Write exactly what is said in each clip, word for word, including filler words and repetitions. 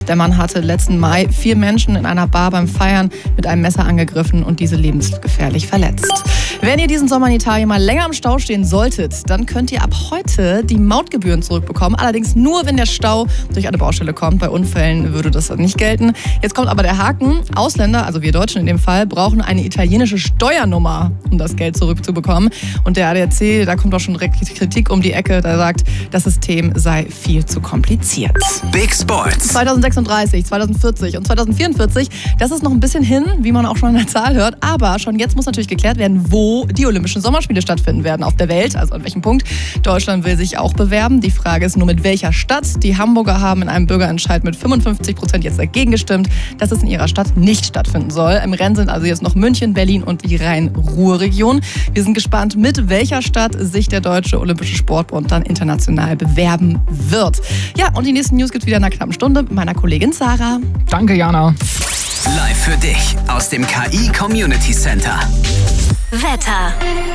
Der Mann hatte letzten Mai vier Menschen in einer Bar beim Feiern mit einem Messer angegriffen und diese lebensgefährlich verletzt. Wenn ihr diesen Sommer in Italien mal länger im Stau stehen solltet, dann könnt ihr ab heute die Mautgebühren zurückbekommen. Allerdings nur, wenn der Stau durch eine Baustelle kommt. Bei Unfällen würde das nicht gelten. Jetzt kommt aber der Haken. Ausländer, also wir Deutschen in dem Fall, brauchen eine italienische Steuernummer, um das Geld zurückzubekommen. Und der A D A C, da kommt auch schon direkt Kritik um die Ecke. Der sagt, das System sei viel zu kompliziert. Big Sports. zweitausendsechsunddreißig, zweitausendvierzig und zweitausendvierundvierzig, das ist noch ein bisschen hin, wie man auch schon an der Zahl hört. Aber schon jetzt muss natürlich geklärt werden, wo die Olympischen Sommerspiele stattfinden werden auf der Welt, also an welchem Punkt. Deutschland will sich auch bewerben. Die Frage ist nur, mit welcher Stadt. Die Hamburger haben in einem Bürgerentscheid mit fünfundfünfzig Prozent jetzt dagegen gestimmt, dass es in ihrer Stadt nicht stattfinden soll. Im Rennen sind also jetzt noch München, Berlin und die Rhein-Ruhr-Region. Wir sind gespannt, mit welcher Stadt sich der Deutsche Olympische Sportbund dann international bewerben wird. Ja, und die nächsten News gibt es wieder in einer knappen Stunde mit meiner Kollegin Sarah. Danke, Jana. Live für dich aus dem K I Community Center. Wetter.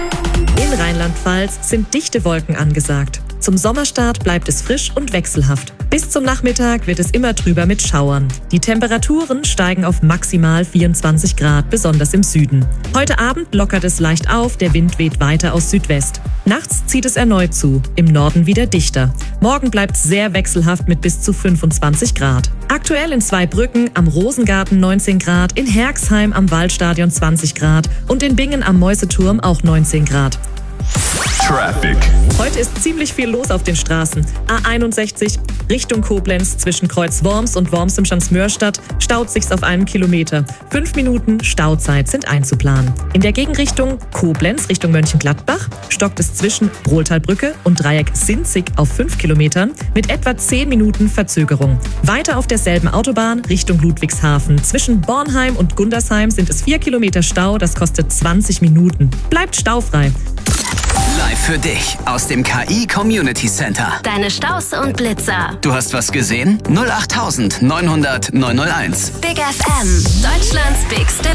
In Rheinland-Pfalz sind dichte Wolken angesagt. Zum Sommerstart bleibt es frisch und wechselhaft. Bis zum Nachmittag wird es immer trüber mit Schauern. Die Temperaturen steigen auf maximal vierundzwanzig Grad, besonders im Süden. Heute Abend lockert es leicht auf, der Wind weht weiter aus Südwest. Nachts zieht es erneut zu, im Norden wieder dichter. Morgen bleibt es sehr wechselhaft mit bis zu fünfundzwanzig Grad. Aktuell in Zweibrücken am Rosengarten neunzehn Grad, in Herxheim am Waldstadion zwanzig Grad und in Bingen am Mäuseturm auch neunzehn Grad. Traffic. Heute ist ziemlich viel los auf den Straßen. A einundsechzig Richtung Koblenz zwischen Kreuz Worms und Worms im Schanzmörstadt staut sich's auf einen Kilometer. Fünf Minuten Stauzeit sind einzuplanen. In der Gegenrichtung Koblenz Richtung Mönchengladbach stockt es zwischen Brohltalbrücke und Dreieck Sinzig auf fünf Kilometern mit etwa zehn Minuten Verzögerung. Weiter auf derselben Autobahn Richtung Ludwigshafen. Zwischen Bornheim und Gundersheim sind es vier Kilometer Stau, das kostet zwanzig Minuten. Bleibt staufrei. Live für dich aus dem K I Community Center. Deine Staus und Blitzer. Du hast was gesehen? null acht neunhundert neunhundert neunhunderteins. Big F M. Deutschlands bigste